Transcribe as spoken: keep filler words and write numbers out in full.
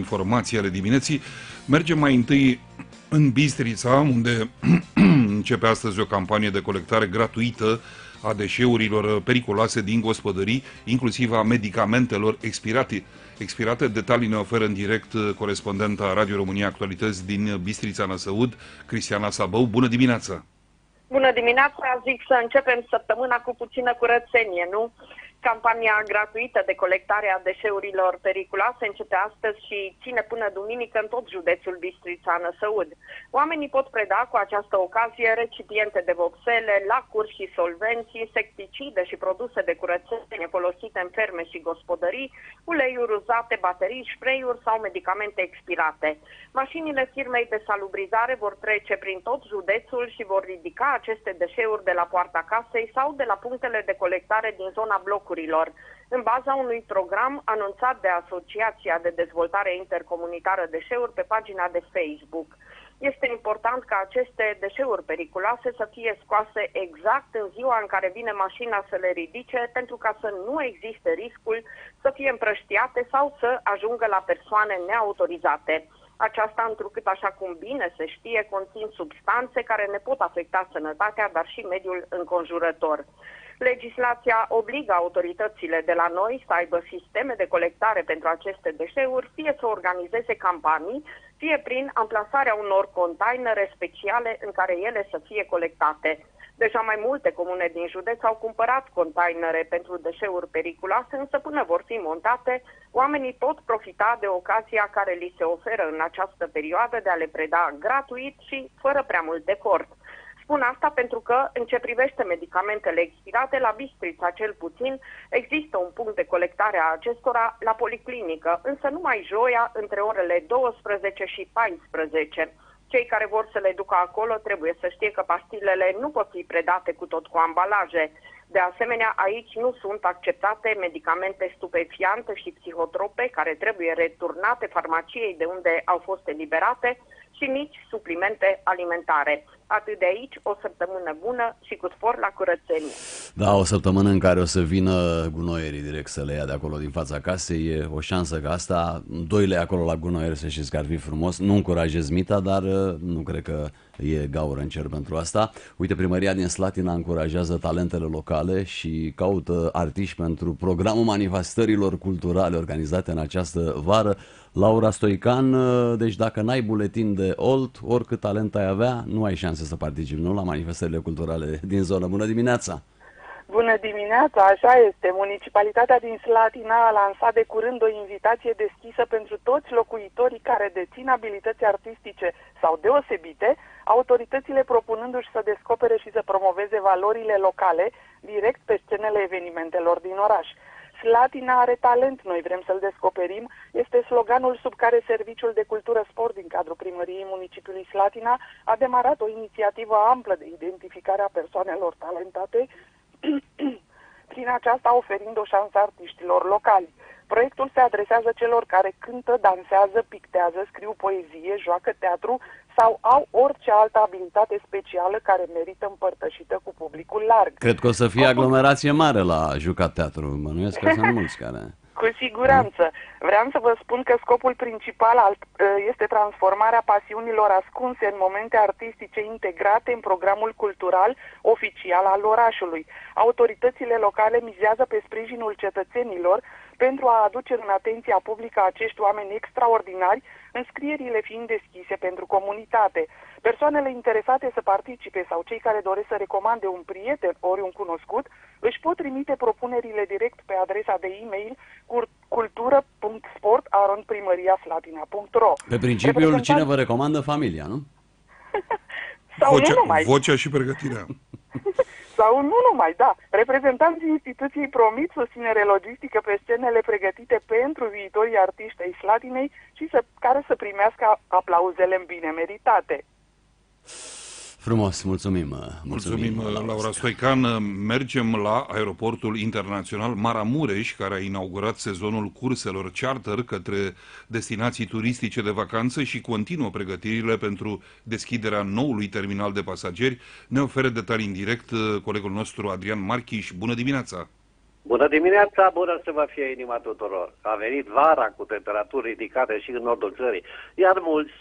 informații ale dimineții. Mergem mai întâi în Bistrița, unde începe astăzi o campanie de colectare gratuită a deșeurilor periculoase din gospodării, inclusiv a medicamentelor expirate. expirate. Detalii ne oferă în direct corespondenta Radio România Actualități din Bistrița Năsăud, Cristiana Sabău. Bună dimineața! Bună dimineața! Zic să începem săptămâna cu puțină curățenie, nu? Campania gratuită de colectare a deșeurilor periculoase începe astăzi și ține până duminică în tot județul Bistrița Năsăud. Oamenii pot preda cu această ocazie recipiente de vopsele, lacuri și solvenți, insecticide și produse de curățenie folosite în ferme și gospodării, uleiuri uzate, baterii, spray-uri sau medicamente expirate. Mașinile firmei de salubrizare vor trece prin tot județul și vor ridica aceste deșeuri de la poarta casei sau de la punctele de colectare din zona blocului, în baza unui program anunțat de Asociația de Dezvoltare Intercomunitară Deșeuri pe pagina de Facebook. Este important ca aceste deșeuri periculoase să fie scoase exact în ziua în care vine mașina să le ridice, pentru ca să nu existe riscul să fie împrăștiate sau să ajungă la persoane neautorizate. Aceasta întrucât, așa cum bine se știe, conțin substanțe care ne pot afecta sănătatea, dar și mediul înconjurător. Legislația obligă autoritățile de la noi să aibă sisteme de colectare pentru aceste deșeuri, fie să organizeze campanii, fie prin amplasarea unor containere speciale în care ele să fie colectate. Deja mai multe comune din județ au cumpărat containere pentru deșeuri periculoase, însă până vor fi montate, oamenii pot profita de ocazia care li se oferă în această perioadă de a le preda gratuit și fără prea mult efort. Spun asta pentru că, în ce privește medicamentele expirate, la Bistrița cel puțin, există un punct de colectare a acestora la policlinică, însă numai joia între orele douăsprezece și paisprezece. Cei care vor să le ducă acolo trebuie să știe că pastilele nu pot fi predate cu tot cu ambalaje. De asemenea, aici nu sunt acceptate medicamente stupefiante și psihotrope care trebuie returnate farmaciei de unde au fost eliberate și nici suplimente alimentare. Atât de aici, o săptămână bună și cu spor la curățenie. Da, o săptămână în care o să vină gunoierii direct să le ia de acolo din fața casei, e o șansă ca asta. Doi lei acolo la gunoieri, să știți că ar fi frumos. Nu încurajez mita, dar nu cred că e gaură în cer pentru asta. Uite, primăria din Slatina încurajează talentele locale și caută artiști pentru programul manifestărilor culturale organizate în această vară. Laura Stoican, deci dacă n-ai buletin de Olt, oricât talent ai avea, nu ai șanse să participi, nu, la manifestările culturale din zonă. Bună dimineața! Bună dimineața, așa este. Municipalitatea din Slatina a lansat de curând o invitație deschisă pentru toți locuitorii care dețin abilități artistice sau deosebite, autoritățile propunându-și să descopere și să promoveze valorile locale direct pe scenele evenimentelor din oraș. Slatina are talent, noi vrem să-l descoperim, este sloganul sub care Serviciul de Cultură Sport din cadrul primăriei municipiului Slatina a demarat o inițiativă amplă de identificare a persoanelor talentate, prin aceasta oferind o șansă artiștilor locali. Proiectul se adresează celor care cântă, dansează, pictează, scriu poezie, joacă teatru sau au orice altă abilitate specială care merită împărtășită cu publicul larg. Cred că o să fie aglomerație mare la jucat teatru, mănuiesc că sunt mulți care... Cu siguranță. Vreau să vă spun că scopul principal este transformarea pasiunilor ascunse în momente artistice integrate în programul cultural oficial al orașului. Autoritățile locale mizează pe sprijinul cetățenilor pentru a aduce în atenția publică acești oameni extraordinari, înscrierile fiind deschise pentru comunitate. Persoanele interesate să participe sau cei care doresc să recomande un prieten ori un cunoscut își pot trimite propunerile direct pe adresa de e-mail cultură punct sport arond primăria slatina punct ro. Pe principiul Reprezentant... cine vă recomandă familia, nu? Sau vocea, nu numai. Vocea și pregătirea. Sau nu numai, da. Reprezentanții instituției promit susținere logistică pe scenele pregătite pentru viitorii artiști ai Slatinei și să, care să primească aplauzele în bine meritate. Frumos, mulțumim. Mulțumim, mulțumim Laura Stoican. Mergem la aeroportul internațional Maramureș, care a inaugurat sezonul curselor charter către destinații turistice de vacanță și continuă pregătirile pentru deschiderea noului terminal de pasageri. Ne oferă detalii în direct colegul nostru Adrian Marchiș. Bună dimineața! Bună dimineața, bună să vă fie inima tuturor. A venit vara cu temperaturi ridicate și în nordul țării, iar mulți